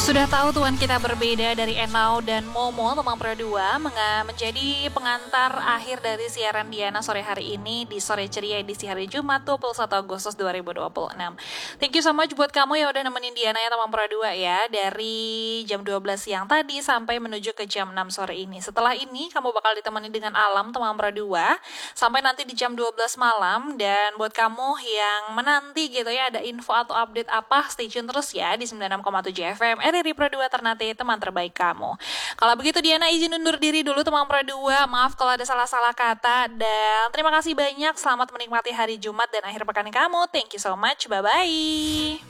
Sudah tahu tuan kita berbeda dari Enau dan Momo, teman Pro 2, menjadi pengantar akhir dari siaran Diana sore hari ini di Sore Ceria edisi hari Jumat 21 Agustus 2026. Thank you so much buat kamu yang udah nemenin Diana ya teman Pro 2 ya, dari jam 12 siang tadi sampai menuju ke jam 6 sore ini. Setelah ini kamu bakal ditemani dengan Alam teman Pro 2 sampai nanti di jam 12 malam. Dan buat kamu yang menanti gitu ya ada info atau update apa, stay tune terus ya di 96,7 FM RRI Pro 2 Ternate, teman terbaik kamu. Kalau begitu Diana izin undur diri dulu teman Pro 2. Maaf kalau ada salah-salah kata, dan terima kasih banyak. Selamat menikmati hari Jumat dan akhir pekan kamu. Thank you so much. Bye-bye.